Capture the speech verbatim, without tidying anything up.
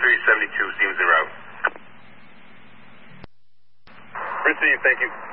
three seventy-two, Stevens en route. Received, thank you.